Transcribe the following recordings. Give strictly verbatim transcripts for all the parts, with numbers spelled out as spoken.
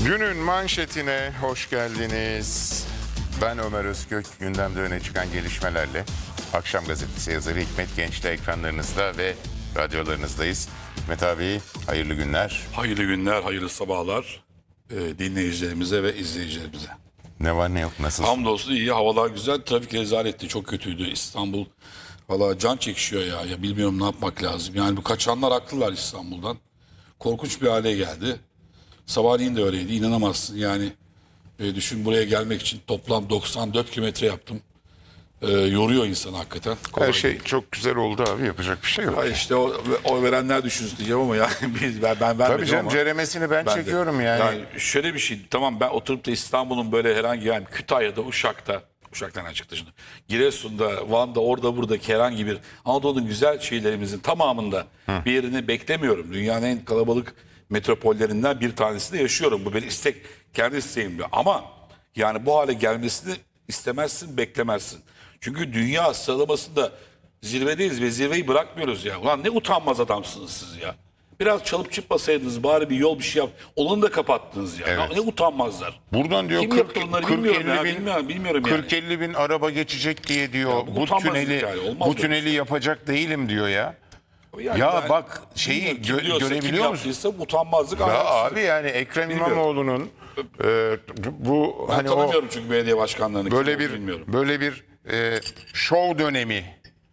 Günün manşetine hoş geldiniz. Ben Ömer Özkök. Gündemde öne çıkan gelişmelerle Akşam Gazetesi yazarı Hikmet Genç'te ekranlarınızda ve radyolarınızdayız. Hikmet abi hayırlı günler. Hayırlı günler, hayırlı sabahlar e, dinleyicilerimize ve izleyicilerimize. Ne var ne yok, nasılsın? Hamdolsun iyi, havalar güzel, trafik rezaletti, çok kötüydü İstanbul. Valla can çekişiyor ya, ya bilmiyorum ne yapmak lazım. Yani bu kaçanlar haklılar İstanbul'dan. Korkunç bir hale geldi. Sabahleyin de öyleydi, inanamazsın yani. E, düşün, buraya gelmek için toplam doksan dört kilometre yaptım. E, yoruyor insanı hakikaten. Kolay Her şey değil. çok güzel oldu abi, yapacak bir şey yok. Ay işte o, o verenler düşünsün diyeceğim ama yani biz, ben, ben vermedim Tabii canım, ama. ceremesini ben, Ben de. çekiyorum yani. Yani şöyle bir şey, tamam, ben oturup da İstanbul'un böyle herhangi, yani Kütahya'da, Uşak'ta, Uşak'tan çıktı şimdi, Giresun'da, Van'da, orada buradaki herhangi bir Anadolu'nun güzel şehirlerimizin tamamında Hı. bir yerini beklemiyorum. Dünyanın en kalabalık metropollerinden bir tanesinde yaşıyorum. Bu benim istek, kendi isteğim. Ama yani bu hale gelmesini istemezsin, beklemezsin. Çünkü dünya sıralamasında zirvedeyiz ve zirveyi bırakmıyoruz ya. Ulan ne utanmaz adamsınız siz ya. Biraz çalıp çıkmasaydınız, bari bir yol bir şey yap. Onu da kapattınız ya. Evet. Ne utanmazlar. Buradan diyor Kim kırk yaptı onları bilmiyorum ya, bilmiyorum, bilmiyorum yani. kırk elli bin araba geçecek diye diyor. Ya bu bu utanmazlık tüneli yani, olmaz bu böyle tüneli şey. yapacak değilim diyor ya. Yani ya ben bak şeyi bilmiyorum, kim gö- diyorsa, görebiliyor kim musun? yaptıysa utanmazlık. Ya ahlaksızlık. abi yani Ekrem Bilmiyorum. İmamoğlu'nun e, bu Ben hani o tanımıyorum çünkü belediye başkanlarını. böyle Kim bir olduğunu bilmiyorum. böyle bir e, şov dönemi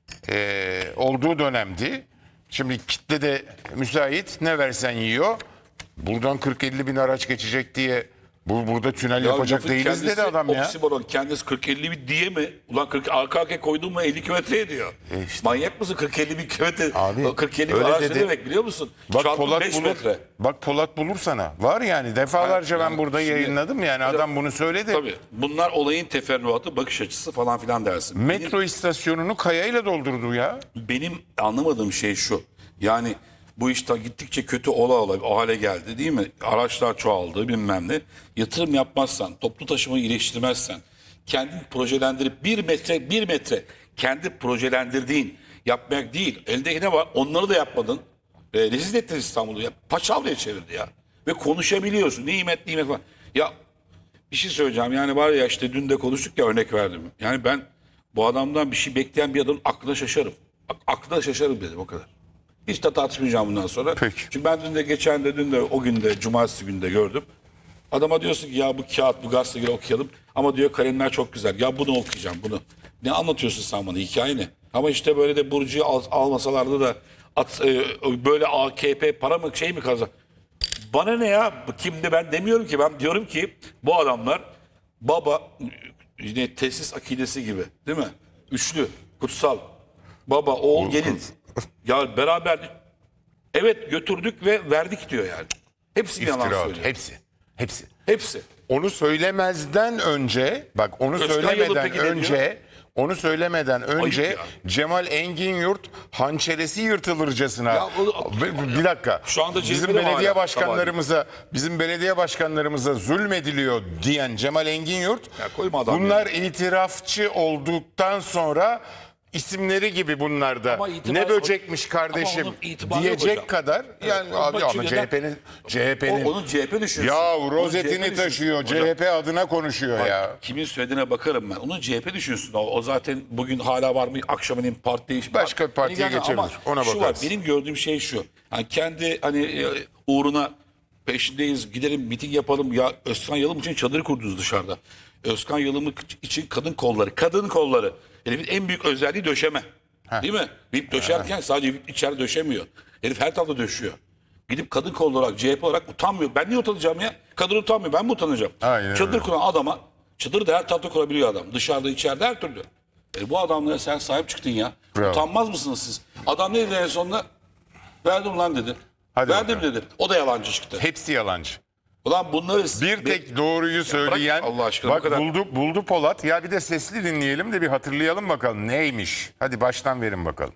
e, olduğu dönemdi. Şimdi kitle de müsait, ne versen yiyor. Buradan kırk elli bin araç geçecek diye bu burada tünel Ya yapacak lafın değiliz dedi kendisi adam ya. oksimoron, kendisi kırk elli bin diye mi? Ulan kırk arka arkaya koydun mu elli kilometre ediyor. E işte. Manyak mısın, kırk elli bin kilometre? Abi, kırk elli bin öyle araç ne dedi. demek biliyor musun? Bak Çarpı Polat beş bulur. metre. Bak Polat bulur sana. Var yani defalarca Yani ben burada şimdi- yayınladım yani adam bunu söyledi. Tabii. Bunlar olayın teferruatı, bakış açısı falan filan dersin. Metro istasyonunu kayayla doldurdu ya. Benim anlamadığım şey şu. Yani bu işte gittikçe kötü ola ola o hale geldi değil mi? Araçlar çoğaldı bilmem ne. Yatırım yapmazsan, toplu taşımayı iyileştirmezsen, kendi projelendirip bir metre bir metre kendi projelendirdiğin yapmak değil. Elde ne var? Onları da yapmadın. E, rezil ettin İstanbul'u ya. Paçavraya çevirdi ya. Ve konuşabiliyorsun. Nimet nimet var. Ya bir şey söyleyeceğim. Yani var ya, işte dün de konuştuk ya, örnek verdim. Yani ben bu adamdan bir şey bekleyen bir adamın aklına şaşarım. Bak, aklına şaşarım dedim, o kadar. Hiç de tartışmayacağım bundan sonra. Peki. Çünkü ben dün de, geçen de, dün de, o gün de, cumartesi günde gördüm. Adama diyorsun ki ya bu kağıt, bu gazeteyi okuyalım. Ama diyor kalemler çok güzel. Ya bunu okuyacağım, bunu. Ne anlatıyorsun sen bana, hikaye ne? Ama işte böyle de Burcu'yu al, almasalardı da at, e, böyle A K P para mı şey mi kazan? Bana ne ya? Kimdi ben demiyorum ki. Ben diyorum ki bu adamlar baba, yine tesis akidesi gibi değil mi? Üçlü, kutsal. Baba, oğul, gelin. Ya beraber evet götürdük ve verdik diyor yani. Hepsi yalan İftira. söylüyor. Hepsi. Hepsi. Hepsi. Onu söylemezden önce, bak onu Özkan Yalın söylemeden peki ne önce, onu söylemeden önce ya. Cemal Engin-Yurt hançeresi yırtılırcasına. Ya o- Bir- bir dakika. Şu anda bizim cezbede mi belediye hala? başkanlarımıza, bizim belediye başkanlarımıza zulmediliyor diyen Cemal Engin-Yurt. Ya koyma adam Bunlar itirafçı olduktan sonra isimleri gibi bunlar da Ama itibar- ne böcekmiş kardeşim Ama onun itibarı yok diyecek hocam. kadar yani Evet, abi bak ama çünkü C H P'nin C H P'nin O, onun C H P düşünsün. ya Onun C H P rozetini düşünsün. taşıyor. Hocam, C H P adına konuşuyor bak, ya. kimin söylediğine bakarım ben. Onun C H P düşünsün. O, o zaten bugün hala var mı? Akşamının parti değiş. Başka bir partiye Yani ama geçebilir. Ona şu var, bakarız. benim gördüğüm şey şu. Yani kendi hani e, uğruna peşindeyiz. Gidelim miting yapalım. Ya Özkan Yalım için çadır kurdunuz dışarıda. Özkan Yalım için kadın kolları. Kadın kolları. Herifin en büyük özelliği döşeme. Değil mi? V I P döşerken sadece V I P içeride döşemiyor. Herif her tarafta döşüyor. Gidip kadın kol olarak, C H P olarak utanmıyor. Ben niye utanacağım ya? Kadın utanmıyor. Ben mi utanacağım? Aynen Çadır öyle. kuran adama, çadır da her tarafta kurabiliyor adam. Dışarıda, içeride, her türlü. E bu adamlara sen sahip çıktın ya. Bravo. Utanmaz mısınız siz? Adam ne dedi en sonunda? Verdim lan dedi. Hadi Verdim bakalım. dedi. O da yalancı çıktı. Hepsi yalancı. Ulan bunları... Bir tek doğruyu söyleyen Allah aşkına, bu bak kadar. buldu buldu Polat. Ya bir de sesli dinleyelim de bir hatırlayalım bakalım neymiş. Hadi baştan verin bakalım.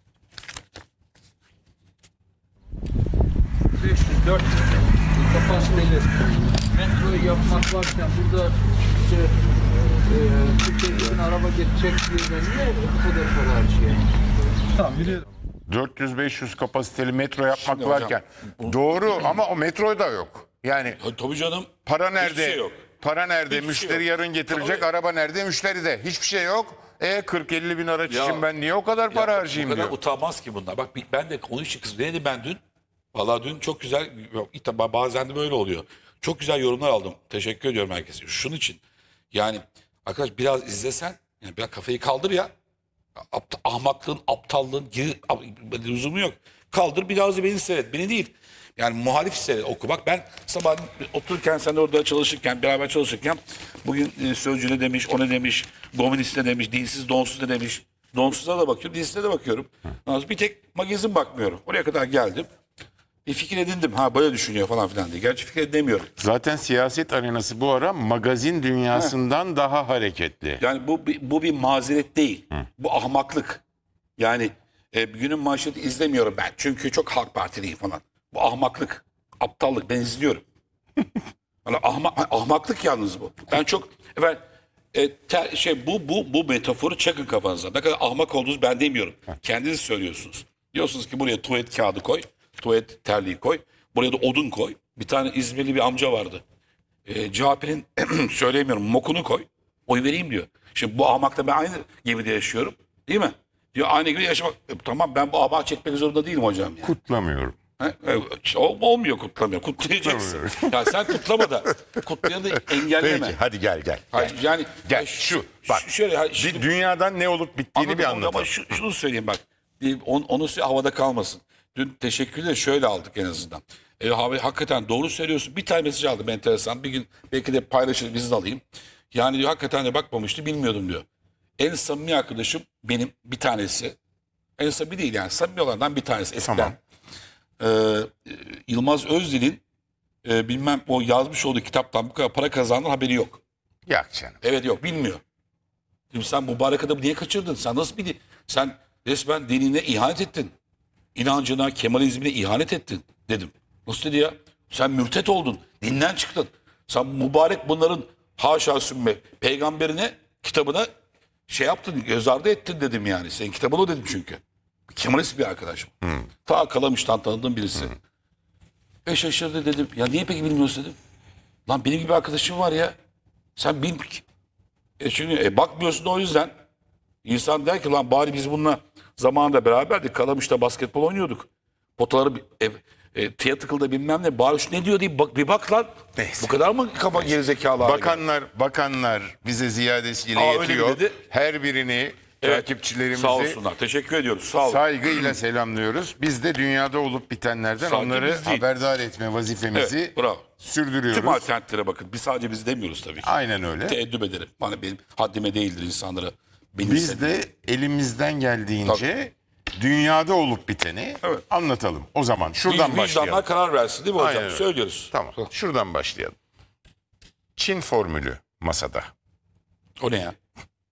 beş yüz dört yüz kapasiteli metroyu yapmak varken burada işte e, Türkiye'den araba geçecek diye ben niye bu kadar para harcayayım? Tamam biliyorum. dört yüz beş yüz kapasiteli metro yapmak Şimdi hocam, varken. Doğru ama o metro da yok. Yani Ha, tabii canım. para Hiçbir nerede? şey yok. Para nerede? Hiçbir şey Müşteri yok. yarın getirecek. Tabii. Araba nerede? Müşteri de. Hiçbir şey yok. E kırk elli bin araç Ya- için ben niye o kadar para Ya, harcayayım bu kadar diyor. utanmaz ki bunlar. Bak bir- ben de onun için kızım. Ne dedim ben dün? Vallahi dün çok güzel, yok, ilk defa bazen de böyle oluyor. Çok güzel yorumlar aldım. Teşekkür ediyorum herkese. Şunun için. Yani arkadaş biraz izlesen, yani biraz kafayı kaldır ya. Apt- ahmaklığın, aptallığın, geri, lüzumu yok. Kaldır biraz da beni seyret. Beni değil. Yani muhalif seyret, oku. Bak ben sabah otururken, sen de orada çalışırken, beraber çalışırken bugün e, Sözcü ne demiş, o ne demiş, komünist ne demiş, dinsiz, donsuz ne demiş. Donsuza da bakıyorum, dinsize de bakıyorum. Yalnız bir tek magazin bakmıyorum. Oraya kadar geldim. Bir fikir edindim. Ha böyle düşünüyor falan filan diye. Gerçi fikir edinemiyorum. Zaten siyaset arenası bu ara magazin dünyasından daha hareketli. Yani bu bir- bu bir mazeret değil. Bu ahmaklık. Yani e, günün manşeti izlemiyorum ben. Çünkü çok Halk Partiliyim falan. Bu ahmaklık, aptallık. Ben izliyorum. Yani ahma, ahmaklık yalnız bu. Ben çok efendim, e, ter- şey bu bu bu metaforu çakın kafanıza. Ne kadar ahmak olduğunuzu ben demiyorum. Kendiniz söylüyorsunuz. Diyorsunuz ki buraya tuvalet kağıdı koy, tuvalet terliği koy, buraya da odun koy. Bir tane İzmirli bir amca vardı. E, C H P'nin söyleyemiyorum mokunu koy, oy vereyim diyor. Şimdi bu ahmakta ben aynı gemide yaşıyorum, değil mi? Diyor aynı gemide yaşamak. E, tamam ben bu ahmak çekmek zorunda değilim hocam ya. Kutlamıyorum. Ha, evet, ol- olmuyor kutlamıyor. Kutlayacaksın. Ya sen kutlama da kutlayanı engelleme. Peki hadi gel gel. Hayır, yani Gel, ş- şu, bak. ş- şöyle ha, Bir şimdi, dünyadan ne olup bittiğini bir anladım anlatalım. ama şu, şunu söyleyeyim bak. Bir, on, onu söyle, havada kalmasın. Dün teşekkürler şöyle aldık en azından. E, abi, hakikaten doğru söylüyorsun. Bir tane mesaj aldım enteresan. Bir gün belki de paylaşır izin alayım. Yani diyor hakikaten de bakmamıştı bilmiyordum diyor. En samimi arkadaşım benim bir tanesi. En samimi değil yani samimi olanlardan bir tanesi eskiden. Tamam. Ee, Yılmaz Özdil'in e, bilmem o yazmış olduğu kitaptan bu kadar para kazandığının haberi yok. Yak canım. Evet yok bilmiyor. Şimdi sen mübarek adamı niye kaçırdın? Sen nasıl bir sen resmen dinine ihanet ettin. İnancına, Kemalizmine ihanet ettin dedim. Nasıl dedi ya? Sen mürtet oldun. Dinden çıktın. Sen mübarek bunların haşa sümme peygamberine kitabına şey yaptın, göz ardı ettin dedim yani. Senin kitabın o dedim çünkü. Kemalist bir arkadaşım. Ta Kalamış'tan tanıdığım birisi. Ve şaşırdı dedim. Ya niye peki bilmiyorsun dedim. Lan benim gibi arkadaşım var ya. Sen bil. E çünkü e, bakmıyorsun da o yüzden. İnsan der ki lan bari biz bununla zamanında beraberdik. Kalamış'ta basketbol oynuyorduk. Potaları bir- ev, e, tiyatrıkılda bilmem ne. Bari şu ne diyor diye bak, bir bak lan. Neyse. Bu kadar mı kafa gerizekalı hale geldi? Bakanlar bakanlar bize ziyadesiyle Aa, öyle mi yetiyor. dedi? Her birini Evet, takipçilerimizi Sağ olsunlar. Teşekkür ediyoruz. Sağ olun. saygıyla selamlıyoruz. Biz de dünyada olup bitenlerden Sadece onları biz değil. haberdar etme vazifemizi Evet, bravo. sürdürüyoruz. Tüm alternatiflere bakın. Biz sadece biz demiyoruz tabii ki. Aynen öyle. Teeddüp ederim. Bana benim haddime değildir insanlara. Benim Biz de elimizden geldiğince dünyada olup biteni Evet. anlatalım. O zaman şuradan başlayalım. Vicdanlar karar versin değil mi hocam? Aynen öyle. Söylüyoruz. Tamam. Şuradan başlayalım. Çin formülü masada. O ne ya?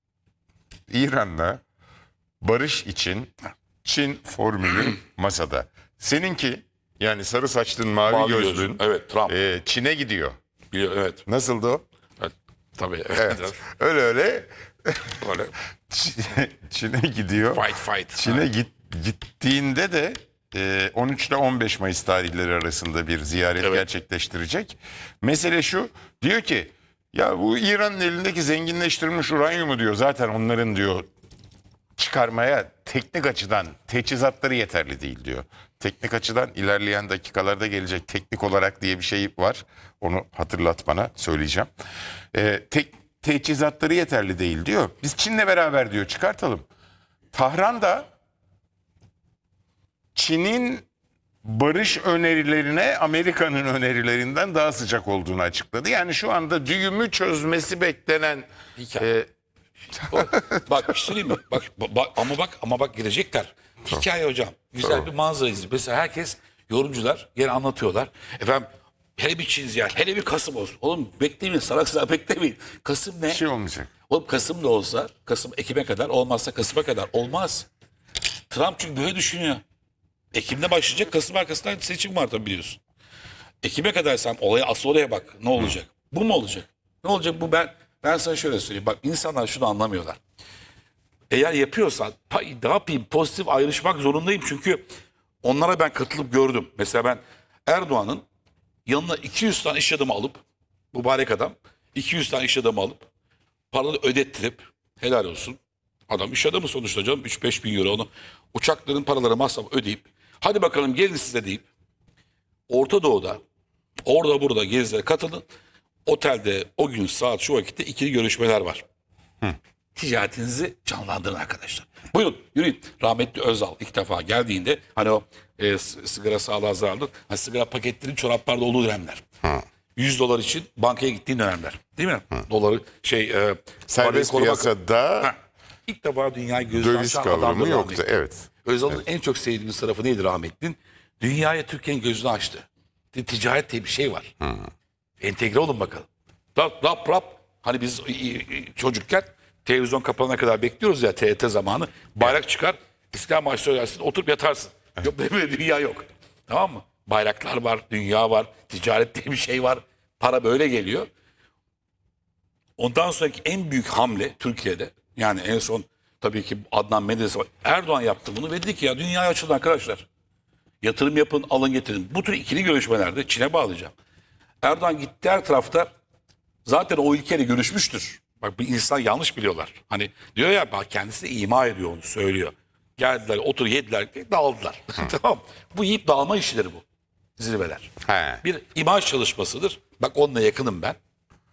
İran'la barış için Çin formülü masada. Seninki yani sarı saçlın mavi, Mavi gözlün gözlün. Evet, Trump. e, Çin'e gidiyor. Biliyor, evet. Nasıldı o? evet. Tabii. Evet. öyle öyle Böyle Çin'e- Çin'e gidiyor. fight fight. Çin'e git, gittiğinde de e, on üç ile on beş Mayıs tarihleri arasında bir ziyaret Evet. gerçekleştirecek. Mesele şu, diyor ki ya bu İran'ın elindeki zenginleştirilmiş uranyumu diyor zaten onların diyor çıkarmaya teknik açıdan teçhizatları yeterli değil diyor. Teknik açıdan ilerleyen dakikalarda gelecek teknik olarak diye bir şey var. Onu hatırlat bana söyleyeceğim. E, tek, teçhizatları yeterli değil diyor. Biz Çin'le beraber diyor çıkartalım. Tahran da Çin'in barış önerilerine Amerika'nın önerilerinden daha sıcak olduğunu açıkladı. Yani şu anda düğümü çözmesi beklenen Hikaye. e, Bak bir şey söyleyeyim mi? Bak, bak ama bak ama bak girecekler. Hikaye hocam. Güzel bir manzara izliyor. Mesela herkes yorumcular gene anlatıyorlar. Efendim hele bir Çin ziyaret, hele bir Kasım olsun. Oğlum beklemeyin, salak beklemeyin. Kasım ne? bir şey olmayacak. Oğlum Kasım da olsa, Kasım Ekim'e kadar olmazsa Kasım'a kadar olmaz. Trump çünkü böyle düşünüyor. Ekim'de başlayacak, Kasım arkasından seçim var tabii biliyorsun. Ekim'e kadar sen olaya asıl oraya bak. Ne olacak? Bu mu olacak? Ne olacak bu ben ben sana şöyle söyleyeyim. Bak insanlar şunu anlamıyorlar. Eğer yapıyorsan pay, ne yapayım pozitif ayrışmak zorundayım. Çünkü onlara ben katılıp gördüm. Mesela ben Erdoğan'ın yanına iki yüz tane iş adamı alıp, mübarek adam iki yüz tane iş adamı alıp paraları ödettirip, helal olsun. Adam iş adamı sonuçta canım, üç beş bin euro onu uçakların paraları masrafı ödeyip hadi bakalım gelin size deyip Orta Doğu'da orada burada gezilere katılın. Otelde o gün saat şu vakitte ikili görüşmeler var. Hı. Ticaretinizi canlandırın arkadaşlar. Buyurun yürüyün. Rahmetli Özal ilk defa geldiğinde hani o e, sigara sağlığa zararlı. Hani sigara paketlerin çoraplarda olduğu dönemler. Hı. yüz dolar için bankaya gittiğin dönemler. Değil mi? Hı. Doları şey e, serbest piyasada ha. İlk defa dünyayı gözden döviz açan kavramı adamdır yoktu. rahmetli. Evet. Özal'ın Evet. en çok sevdiğimiz tarafı neydi rahmetlinin? Dünyaya Türkiye'nin gözünü açtı. Ticaret diye bir şey var. Hı. Entegre olun bakalım. Rap rap rap. Hani biz çocukken televizyon kapanana kadar bekliyoruz ya T R T zamanı. Bayrak çıkar. İstiklal Marşı söylersin. Oturup yatarsın. Yok böyle dünya yok. Tamam mı? Bayraklar var. Dünya var. Ticaret diye bir şey var. Para böyle geliyor. Ondan sonraki en büyük hamle Türkiye'de. Yani en son tabii ki Adnan Menderes var. Erdoğan yaptı bunu ve dedi ki ya dünyaya açılın arkadaşlar. Yatırım yapın, alın getirin. Bu tür ikili görüşmelerde Çin'e bağlayacağım. Erdoğan gitti her tarafta zaten o ülkeyle görüşmüştür. Bak bir insan yanlış biliyorlar. Hani diyor ya bak kendisi de ima ediyor onu söylüyor. Geldiler otur yediler dağıldılar. Tamam. Bu yiyip dağılma işleri bu. Zirveler. He. Bir imaj çalışmasıdır. Bak onunla yakınım ben.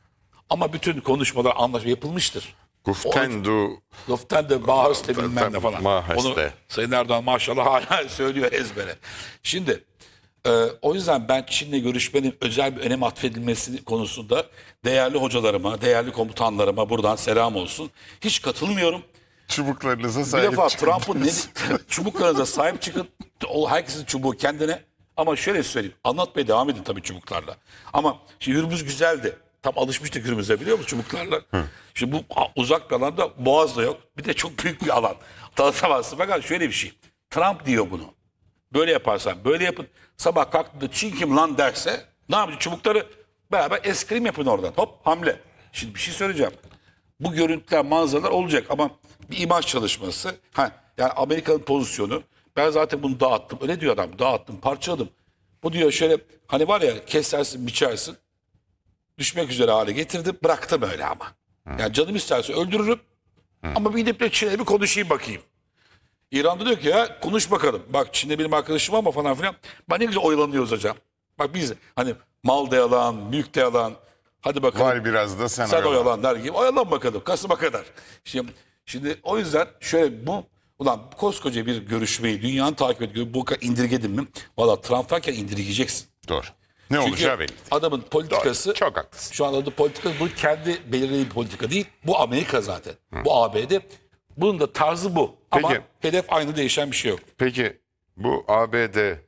Ama bütün konuşmalar anlaşma yapılmıştır. Guftendu Lufthansa, Baheste bilmem ne falan. Maheste. Onu Sayın Erdoğan maşallah hala söylüyor ezbere. Şimdi e, o yüzden ben Çin'le görüşmenin özel bir önem atfedilmesi konusunda değerli hocalarıma, değerli komutanlarıma buradan selam olsun. Hiç katılmıyorum. çubuklarınıza Bir sahip defa çıkın. Trump'ın ne, çubuklarınıza sahip çıkın. O herkesin çubuğu kendine. Ama şöyle söyleyeyim. Anlatmaya devam edin tabii çubuklarla. Ama şimdi Hürmüz güzeldi. Tam alışmıştık Hürmüz'e biliyor musun çubuklarla? Hı. Şimdi bu uzak bir alanda Boğaz da yok. Bir de çok büyük bir alan. Tanıtamazsın. Fakat şöyle bir şey. Trump diyor bunu. Böyle yaparsan böyle yapın. Sabah kalktığında Çin kim lan derse ne yapacak? Çubukları beraber eskrim yapın oradan. Hop hamle. Şimdi bir şey söyleyeceğim. Bu görüntüler, manzaralar olacak ama bir imaj çalışması. Ha, yani Amerika'nın pozisyonu. Ben zaten bunu dağıttım. Öyle diyor adam. Dağıttım, parçaladım. Bu diyor şöyle hani var ya kesersin, biçersin. Düşmek üzere hale getirdim. Bıraktım öyle ama. Hı. Yani canım isterse öldürürüm. Hı. Ama bir gidip de Çin'e bir konuşayım bakayım. İran'da diyor ki ya konuş bakalım. Bak Çin'de benim arkadaşım ama falan filan. Ben ne güzel oyalanıyoruz hocam. Bak biz hani mal da yalan, mülk de yalan. Hadi bakalım. Var biraz da sen, sen oyalan. oyalan der gibi. Oyalan bakalım Kasım'a kadar. Şimdi, şimdi o yüzden şöyle bu ulan koskoca bir görüşmeyi dünyanın takip ediyor. Bu kadar indirgedin mi? Valla Trump varken indirgeyeceksin. Doğru. Ne Çünkü olacağı belli. adamın politikası Doğru, çok haklısın. şu anda politika bu kendi belirlediği bir politika değil. Bu Amerika zaten. Hı. Bu A B D. Bunun da tarzı bu. Ama Peki. hedef aynı değişen bir şey yok. Peki bu A B D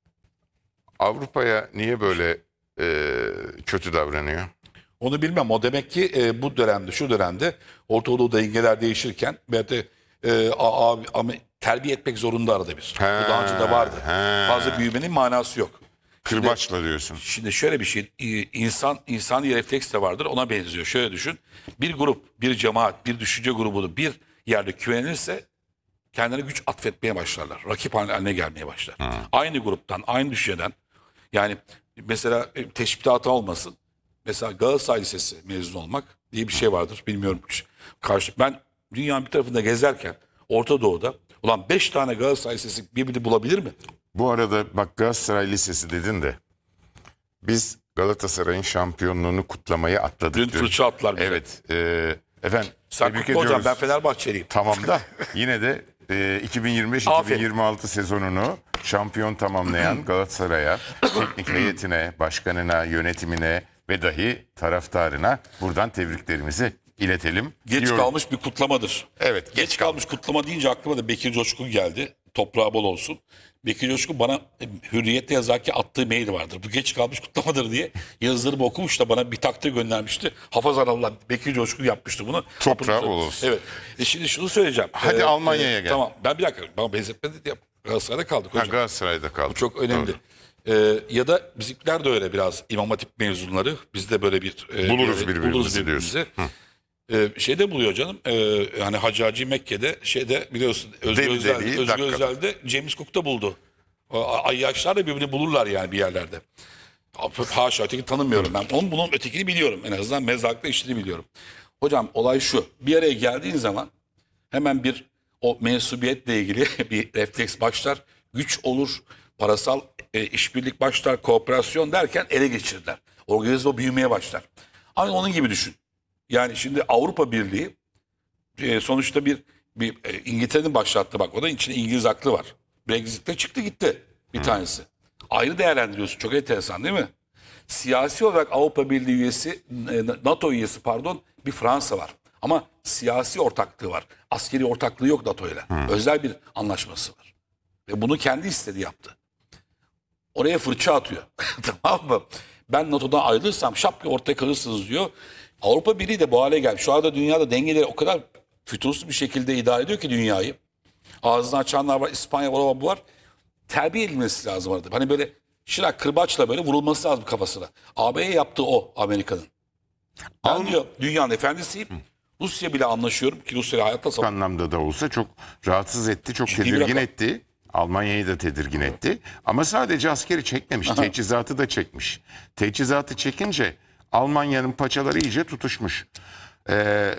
Avrupa'ya niye böyle e, kötü davranıyor? Onu bilmem. O demek ki e, bu dönemde, şu dönemde Orta Doğu'da dengeler değişirken belki de e, a, a, a, terbiye etmek zorunda arada bir. He, bu daha önce de vardı. he. Fazla büyümenin manası yok. Kırbaçla diyorsun. Şimdi şöyle bir şey, insan insani refleks de vardır, ona benziyor. Şöyle düşün, bir grup, bir cemaat, bir düşünce grubunu bir yerde güvenilirse kendilerine güç atfetmeye başlarlar. Rakip haline gelmeye başlar. Hı. Aynı gruptan, aynı düşünceden, yani mesela teşbihte hata olmasın. Mesela Galatasaray Lisesi mezun olmak diye bir şey vardır, bilmiyorum. Karşı, ben dünyanın bir tarafında gezerken, Orta Doğu'da, ulan beş tane Galatasaray Lisesi birbirini bulabilir mi? Bu arada bak Galatasaray Lisesi dedin de biz Galatasaray'ın şampiyonluğunu kutlamayı atladık. Dün fırça attılar bize. Evet. E, efendim Sen tebrik kutlu hocam, ediyoruz. ben Fenerbahçeliyim. Tamam da yine de e, iki bin yirmi beş iki bin yirmi altı sezonunu şampiyon tamamlayan Galatasaray'a, teknik heyetine, başkanına, yönetimine ve dahi taraftarına buradan tebriklerimizi iletelim. Geç diyorum. kalmış bir kutlamadır. Evet, Geç, geç kalmış kutlama deyince aklıma da Bekir Coşkun geldi. Toprağı bol olsun. Bekir Coşkun bana e, Hürriyet'te yazarken attığı mail vardır. Bu geç kalmış kutlamadır diye yazılarımı okumuş da bana bir takdir göndermişti. Hafazan Allah Bekir Coşkun yapmıştı bunu. Toprağı bol olsun. Evet. E şimdi şunu söyleyeceğim. Hadi Almanya'ya gel. Tamam. Ben bir dakika. Bana benzetme dedi ya. Galatasaray'da kaldık Ha, hocam. Galatasaray'da kaldı. Bu çok önemli. Ee, ya da bizimkiler de öyle biraz İmam Hatip mezunları. Biz de böyle bir... e, Buluruz böyle- birbirimizi buluruz diyorsun. Ee, şeyde buluyor canım. E, yani Hacı Mekke'de şeyde biliyorsun Özgür Deli Özel, deliği Özgür dakikada. Özel'de James Cook'ta buldu. O, Ayyaşlar da birbirini bulurlar yani bir yerlerde. Haşa, öteki tanımıyorum ben. Onun bunun ötekini biliyorum. En azından mezarlıkta işini biliyorum. Hocam olay şu. Bir araya geldiğin zaman hemen bir o mensubiyetle ilgili bir refleks başlar. Güç olur. Parasal e, işbirlik başlar. Kooperasyon derken ele geçirirler. Organizma büyümeye başlar. Aynı onun gibi düşün. Yani şimdi Avrupa Birliği e, sonuçta bir, bir e, İngiltere'nin başlattığı, bak o da içinde İngiliz aklı var. Brexit'te çıktı gitti bir tanesi. Ayrı değerlendiriyorsun. Çok enteresan değil mi? Siyasi olarak Avrupa Birliği üyesi, e, NATO üyesi pardon, bir Fransa var. Ama siyasi ortaklığı var. Askeri ortaklığı yok NATO ile. Özel bir anlaşması var. Ve bunu kendi istedi yaptı. Oraya fırça atıyor. Tamam mı? Ben NATO'dan ayrılırsam şap diye ortaya kalırsınız diyor. Avrupa Birliği de bu hale gelmiş. Şu anda dünyada dengeleri o kadar fütursuz bir şekilde idare ediyor ki dünyayı. Ağzını açanlar var, İspanya var, bu var. Terbiye edilmesi lazım arada. Hani böyle şırak kırbaçla böyle vurulması lazım kafasına. A B'ye yaptığı o Amerika'nın. Ben diyor dünyanın efendisiyim. Rusya bile anlaşıyorum ki Rusya'yla hayatta savaş. anlamda da olsa çok rahatsız etti, çok Ciddi bir tedirgin rakam. etti. Almanya'yı da tedirgin etti. Ama sadece askeri çekmemiş, teçhizatı da çekmiş. Teçhizatı çekince Almanya'nın paçaları iyice tutuşmuş. Ee,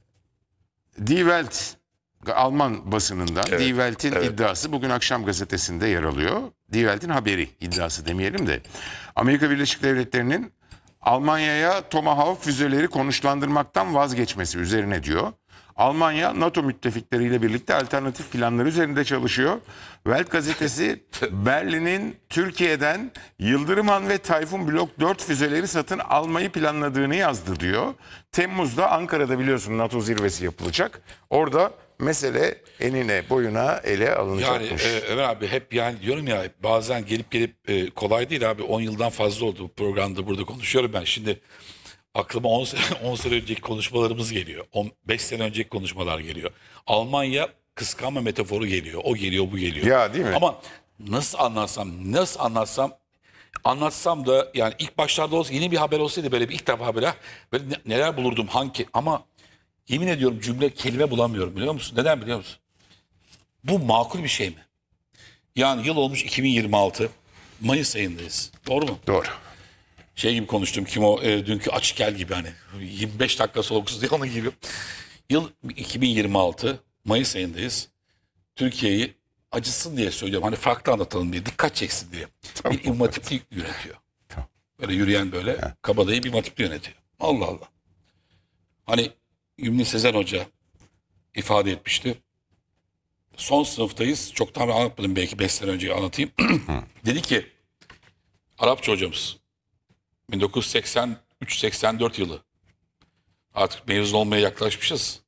Die Welt, Alman basınında Evet, Die Welt'in evet. iddiası bugün akşam gazetesinde yer alıyor. Die Welt'in haberi, iddiası demeyelim de. Amerika Birleşik Devletleri'nin Almanya'ya Tomahawk füzeleri konuşlandırmaktan vazgeçmesi üzerine diyor. Almanya NATO müttefikleriyle birlikte alternatif planlar üzerinde çalışıyor. Welt gazetesi Berlin'in Türkiye'den Yıldırımhan ve Tayfun Blok dört füzeleri satın almayı planladığını yazdı diyor. Temmuz'da Ankara'da biliyorsun NATO zirvesi yapılacak. Orada mesele enine boyuna ele Yani alınacakmış. e, Ömer abi hep yani diyorum ya, bazen gelip gelip e, kolay değil abi. on yıldan fazla oldu bu programda burada konuşuyorum ben. Şimdi aklıma on sene, on sene önceki konuşmalarımız geliyor. on beş sene önceki konuşmalar geliyor. Almanya kıskanma metaforu geliyor. O geliyor, bu geliyor. Ya, değil mi? Ama nasıl anlatsam, nasıl anlatsam anlatsam da yani ilk başlarda olsa, yeni bir haber olsaydı, böyle bir ilk defa haber, böyle ne- neler bulurdum hangi, ama yemin ediyorum cümle, kelime bulamıyorum, biliyor musun? Neden biliyor musun? Bu makul bir şey mi? Yani yıl olmuş iki bin yirmi altı. Mayıs ayındayız. Doğru mu? Doğru. Şey gibi konuştum, kim o e, dünkü açıkel gibi, hani yirmi beş dakika soluksuz diye, onun gibi. Yıl iki bin yirmi altı. Mayıs ayındayız. Türkiye'yi acısın diye söylüyorum. Hani farklı anlatalım diye, dikkat çeksin diye. Bir İmam Hatip'li yönetiyor. Tamam. Böyle yürüyen, böyle kabadayı bir İmam Hatip'li yönetiyor. Allah Allah. Hani Ümni Sezen Hoca ifade etmişti. Son sınıftayız. Çoktan ben anlatmadım, belki beş sene önce anlatayım. Dedi ki Arapça hocamız, bin dokuz yüz seksen üç seksen dört yılı, artık mezun olmaya yaklaşmışız.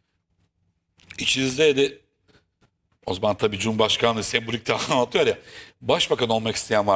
İçinizde de o zaman tabii Cumhurbaşkanlığı sembolikte anlatıyor ya, başbakan olmak isteyen var